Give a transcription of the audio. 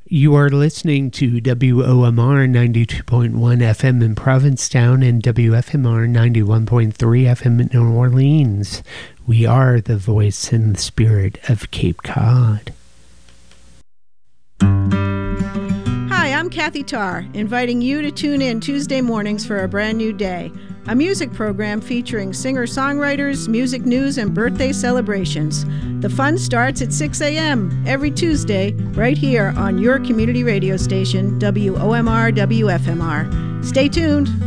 You are listening to WOMR 92.1 FM in Provincetown and WFMR 91.3 FM in New Orleans. We are the voice and the spirit of Cape Cod. Hi, I'm Kathy Tarr, inviting you to tune in Tuesday mornings for A Brand New Day, a music program featuring singer-songwriters, music news, and birthday celebrations. The fun starts at 6 a.m. every Tuesday, right here on your community radio station, WOMR WFMR. Stay tuned.